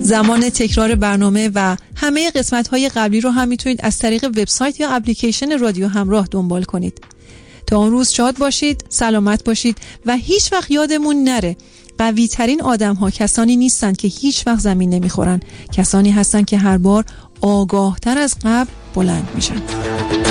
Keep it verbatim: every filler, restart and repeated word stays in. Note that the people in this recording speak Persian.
زمان تکرار برنامه و همه قسمت‌های قبلی رو هم میتونید از طریق وبسایت یا اپلیکیشن رادیو همراه دنبال کنید. تا اون روز شاد باشید، سلامت باشید و هیچ وقت یادمون نره قوی ترین آدم ها کسانی نیستن که هیچ وقت زمین نمیخورن، کسانی هستن که هر بار آگاه تر از قبل بلند میشن.